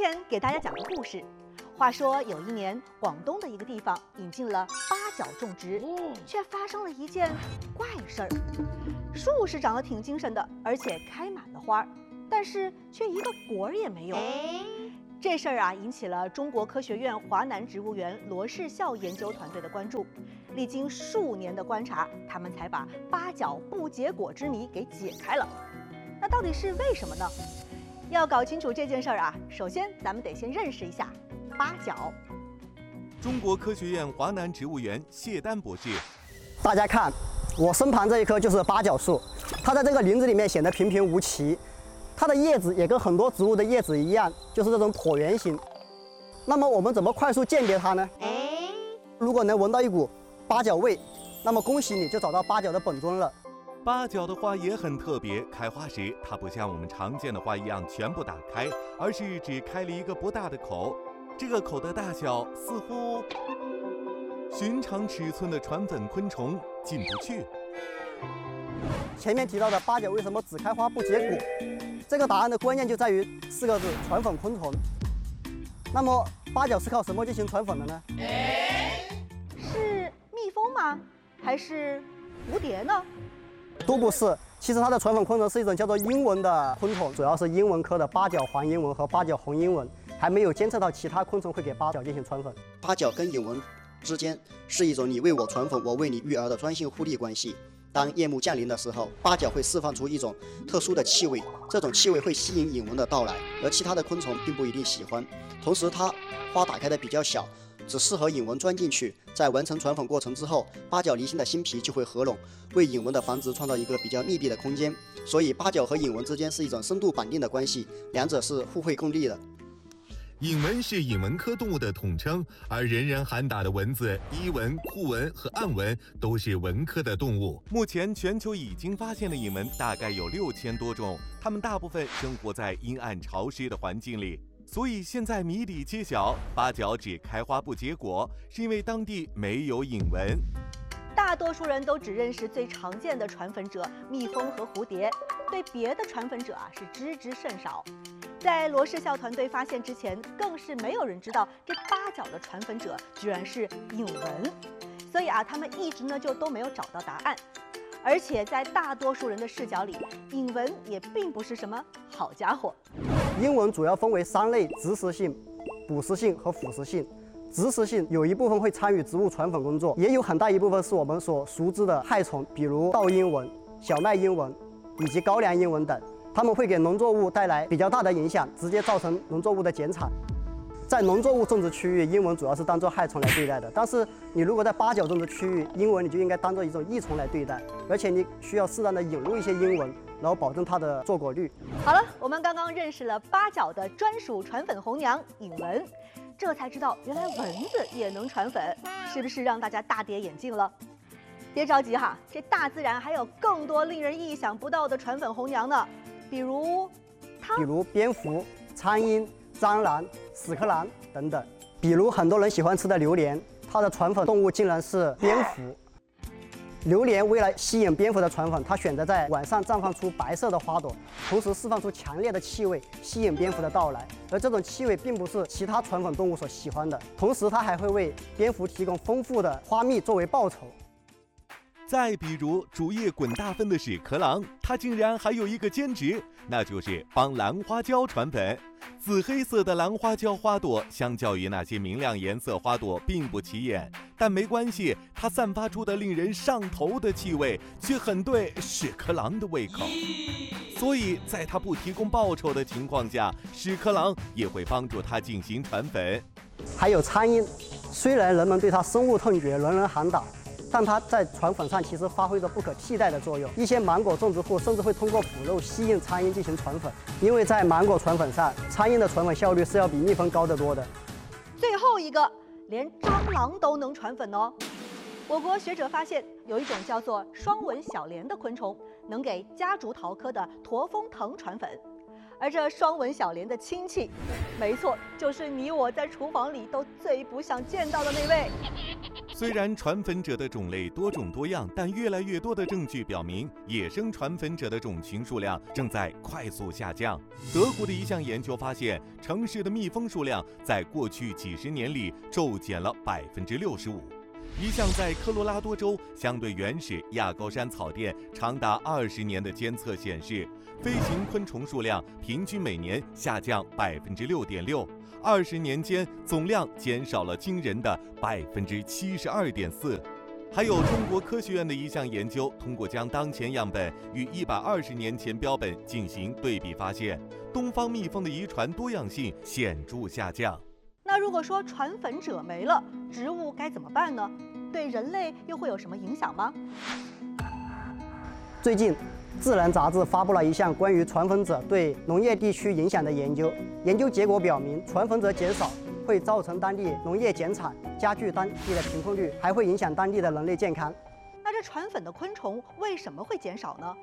天给大家讲个故事。话说有一年，广东的一个地方引进了八角种植，却发生了一件怪事儿。树是长得挺精神的，而且开满了花，但是却一个果儿也没有。这事儿啊，引起了中国科学院华南植物园罗氏孝研究团队的关注。历经数年的观察，他们才把八角不结果之谜给解开了。那到底是为什么呢？要搞清楚这件事儿啊，首先咱们得先认识一下八角。 中国科学院华南植物园谢丹博士， 大家看，我身旁这一棵就是八角树，它在这个林子里面显得平平无奇。它的叶子也跟很多植物的叶子一样，就是这种椭圆形。那么我们怎么快速鉴别它呢？如果能闻到一股八角味，那么恭喜你就找到八角的本尊了。 八角的花也很特别，开花时它不像我们常见的花一样全部打开，而是只开了一个不大的口，这个口的大小似乎寻常尺寸的传粉昆虫进不去。 前面提到的八角为什么只开花不结果，这个答案的关键就在于4个字：传粉昆虫。那么八角是靠什么进行传粉的呢？ 是蜜蜂吗？还是蝴蝶呢？ 都不是。其实它的传粉昆虫是一种叫做鹰蚊的昆虫，主要是鹰蚊科的八角黄鹰蚊和八角红鹰蚊，还没有监测到其他昆虫会给八角进行传粉。 八角跟鹰蚊之间是一种你为我传粉，我为你育儿的专性互利关系。当夜幕降临的时候，八角会释放出一种特殊的气味，这种气味会吸引鹰蚊的到来，而其他的昆虫并不一定喜欢。同时，它花打开的比较小，只适合引蚊钻进去。在完成传粉过程之后，八角离心的新皮就会合拢，为引蚊的繁殖创造一个比较密闭的空间。所以，八角和引蚊之间是一种深度绑定的关系，两者是互惠共利的。 引蚊是引蚊科动物的统称，而人人喊打的蚊子、伊蚊、库蚊和暗蚊都是蚊科的动物。目前全球已经发现的引蚊大概有6000多种，它们大部分生活在阴暗潮湿的环境里。所以现在谜底揭晓，八角只开花不结果，是因为当地没有引蚊。 大多数人都只认识最常见的传粉者蜜蜂和蝴蝶，对别的传粉者啊是知之甚少。在罗氏孝团队发现之前，更是没有人知道这八角的传粉者居然是引蚊，所以啊，他们一直呢就都没有找到答案。而且在大多数人的视角里，引蚊也并不是什么好家伙。 鹰蚊主要分为3类：植食性、捕食性和腐食性。植食性有一部分会参与植物传粉工作，也有很大一部分是我们所熟知的害虫，比如稻鹰蚊、小麦鹰蚊以及高粱鹰蚊等。它们会给农作物带来比较大的影响，直接造成农作物的减产。在农作物种植区域，鹰蚊主要是当作害虫来对待的。但是你如果在八角种植区域，鹰蚊你就应该当做一种益虫来对待，而且你需要适当的引入一些鹰蚊，然后保证它的坐果率。 好了，我们刚刚认识了八角的专属传粉红娘引蚊，这才知道原来蚊子也能传粉，是不是让大家大跌眼镜了？别着急哈，这大自然还有更多令人意想不到的传粉红娘呢。比如蝙蝠、苍蝇、蟑螂、屎壳郎等等。比如很多人喜欢吃的榴莲，它的传粉动物竟然是蝙蝠。榴莲为了吸引蝙蝠的传粉，它选择在晚上绽放出白色的花朵，同时释放出强烈的气味，吸引蝙蝠的到来。而这种气味并不是其他传粉动物所喜欢的，同时它还会为蝙蝠提供丰富的花蜜作为报酬。 再比如主业滚大分的屎壳郎，它竟然还有一个兼职，那就是帮兰花椒传粉。紫黑色的兰花椒花朵相较于那些明亮颜色花朵并不起眼，但没关系，它散发出的令人上头的气味却很对屎壳郎的胃口。所以在它不提供报酬的情况下，屎壳郎也会帮助它进行传粉。 还有苍蝇，虽然人们对它深恶痛绝，人人喊打，但它在传粉上其实发挥着不可替代的作用。一些芒果种植户甚至会通过腐肉吸引苍蝇进行传粉，因为在芒果传粉上，苍蝇的传粉效率是要比蜜蜂高得多的。 最后一个，连蟑螂都能传粉哦。我国学者发现，有一种叫做双纹小蠊的昆虫，能给夹竹桃科的驼峰藤传粉。而这双纹小蠊的亲戚，没错，就是你我在厨房里都最不想见到的那位虽然传粉者的种类多种多样，但越来越多的证据表明，野生传粉者的种群数量正在快速下降。德国的一项研究发现，城市的蜜蜂数量在过去几十年里骤减了65%。一项在科罗拉多州相对原始亚高山草甸长达20年的监测显示，飞行昆虫数量平均每年下降6.6%，20年间总量减少了惊人的72.4%。还有中国科学院的一项研究，通过将当前样本与120年前标本进行对比，发现东方蜜蜂的遗传多样性显著下降。 那如果说传粉者没了，植物该怎么办呢？对人类又会有什么影响吗？ 最近，《自然》杂志发布了一项关于传粉者对农业地区影响的研究。研究结果表明，传粉者减少会造成当地农业减产，加剧当地的贫困率，还会影响当地的人类健康。 那这传粉的昆虫为什么会减少呢？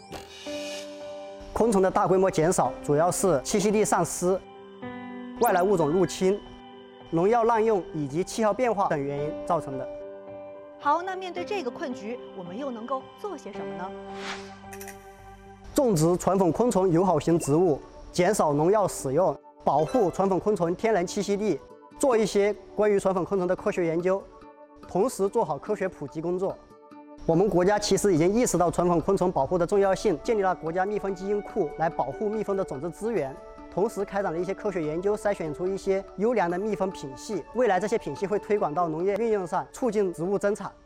昆虫的大规模减少主要是栖息地丧失、外来物种入侵、农药滥用以及气候变化等原因造成的。 好，那面对这个困局，我们又能够做些什么呢？ 种植传粉昆虫友好型植物，减少农药使用，保护传粉昆虫天然栖息地，做一些关于传粉昆虫的科学研究，同时做好科学普及工作。我们国家其实已经意识到传粉昆虫保护的重要性，建立了国家蜜蜂基因库来保护蜜蜂的种子资源，同时开展了一些科学研究，筛选出一些优良的蜜蜂品系。未来这些品系会推广到农业运用上，促进植物增产。